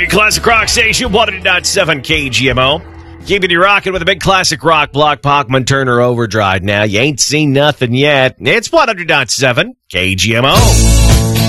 Big Classic Rock Station, 100.7 KGMO. Keeping you rocking with a big classic rock block, Bachman Turner Overdrive. Now, you ain't seen nothing yet. It's 100.7 KGMO.